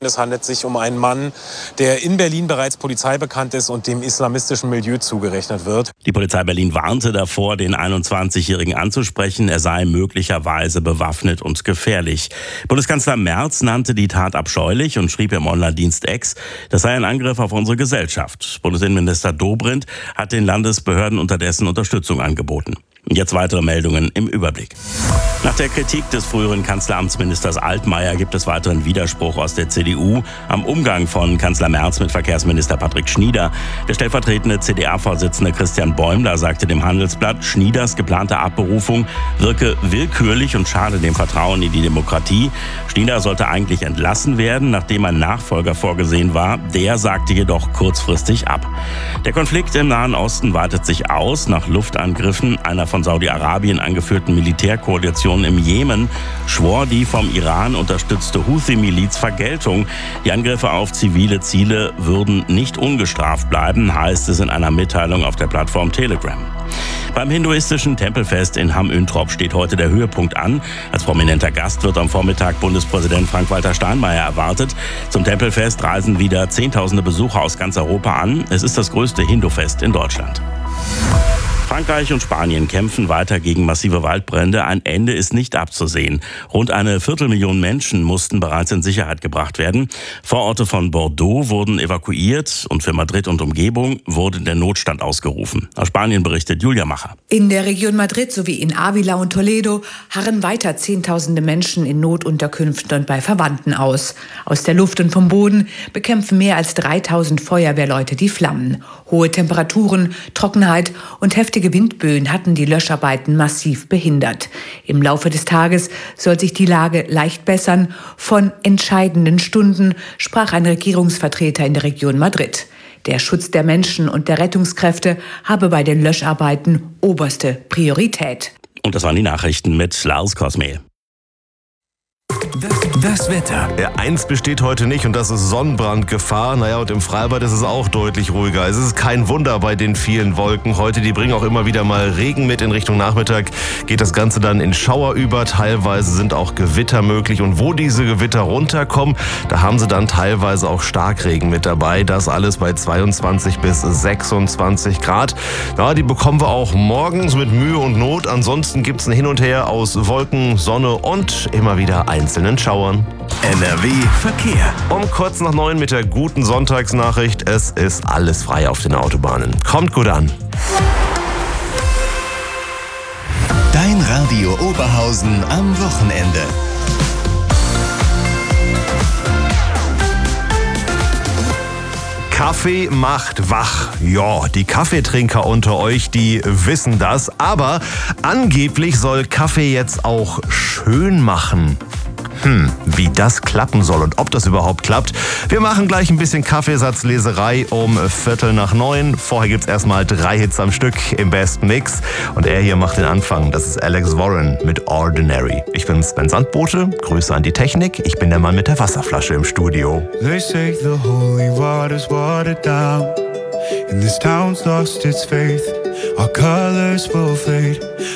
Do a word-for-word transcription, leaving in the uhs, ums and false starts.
Es handelt sich um einen Mann, der in Berlin bereits polizeibekannt ist und dem islamistischen Milieu zugerechnet wird. Die Polizei Berlin warnte davor, den einundzwanzigjährigen anzusprechen. Er sei möglicherweise bewaffnet und gefährlich. Bundeskanzler Merz nannte die Tat abscheulich und schrieb im Online-Dienst X, das sei ein Angriff auf unsere Gesellschaft. Bundesinnenminister Dobrindt hat den Landesbehörden unterdessen Unterstützung angeboten. Jetzt weitere Meldungen im Überblick. Nach der Kritik des früheren Kanzleramtsministers Altmaier gibt es weiteren Widerspruch aus der C D U am Umgang von Kanzler Merz mit Verkehrsminister Patrick Schnieder. Der stellvertretende C D A-Vorsitzende Christian Bäumler sagte dem Handelsblatt, Schnieders geplante Abberufung wirke willkürlich und schade dem Vertrauen in die Demokratie. Schnieder sollte eigentlich entlassen werden, nachdem ein Nachfolger vorgesehen war. Der sagte jedoch kurzfristig ab. Der Konflikt im Nahen Osten weitet sich aus. Nach Luftangriffen einer von Saudi-Arabien angeführten Militärkoalition im Jemen schwor die vom Iran unterstützte Houthi-Miliz Vergeltung. Die Angriffe auf zivile Ziele würden nicht ungestraft bleiben, heißt es in einer Mitteilung auf der Plattform Telegram. Beim hinduistischen Tempelfest in Hamm-Üntrop steht heute der Höhepunkt an. Als prominenter Gast wird am Vormittag Bundespräsident Frank-Walter Steinmeier erwartet. Zum Tempelfest reisen wieder Zehntausende Besucher aus ganz Europa an. Es ist das größte Hindufest in Deutschland. Frankreich und Spanien kämpfen weiter gegen massive Waldbrände. Ein Ende ist nicht abzusehen. Rund eine Viertelmillion Menschen mussten bereits in Sicherheit gebracht werden. Vororte von Bordeaux wurden evakuiert und für Madrid und Umgebung wurde der Notstand ausgerufen. Aus Spanien berichtet Julia Macher. In der Region Madrid sowie in Ávila und Toledo harren weiter Zehntausende Menschen in Notunterkünften und bei Verwandten aus. Aus der Luft und vom Boden bekämpfen mehr als dreitausend Feuerwehrleute die Flammen. Hohe Temperaturen, Trockenheit und heftige Windböen hatten die Löscharbeiten massiv behindert. Im Laufe des Tages soll sich die Lage leicht bessern. Von entscheidenden Stunden sprach ein Regierungsvertreter in der Region Madrid. Der Schutz der Menschen und der Rettungskräfte habe bei den Löscharbeiten oberste Priorität. Und das waren die Nachrichten mit Lars Cosme. Das Wetter. Ja, eins besteht heute nicht und das ist Sonnenbrandgefahr. Naja, und im Freibad ist es auch deutlich ruhiger. Es ist kein Wunder bei den vielen Wolken heute. Die bringen auch immer wieder mal Regen mit. In Richtung Nachmittag geht das Ganze dann in Schauer über. Teilweise sind auch Gewitter möglich. Und wo diese Gewitter runterkommen, da haben sie dann teilweise auch Starkregen mit dabei. Das alles bei zweiundzwanzig bis sechsundzwanzig Grad. Ja, die bekommen wir auch morgens mit Mühe und Not. Ansonsten gibt es ein Hin und Her aus Wolken, Sonne und immer wieder einzelnen Schauern. N R W Verkehr. Um kurz nach neun mit der guten Sonntagsnachricht. Es ist alles frei auf den Autobahnen. Kommt gut an. Dein Radio Oberhausen am Wochenende. Kaffee macht wach. Ja, die Kaffeetrinker unter euch, die wissen das. Aber angeblich soll Kaffee jetzt auch schön machen. Hm, wie das klappen soll und ob das überhaupt klappt. Wir machen gleich ein bisschen Kaffeesatzleserei um Viertel nach neun. Vorher gibt's erstmal drei Hits am Stück im Best Mix. Und er hier macht den Anfang. Das ist Alex Warren mit Ordinary. Ich bin Sven Sandbote. Grüße an die Technik. Ich bin der Mann mit der Wasserflasche im Studio. They say the holy water's watered down, and this town's lost its faith. Our colors will fade.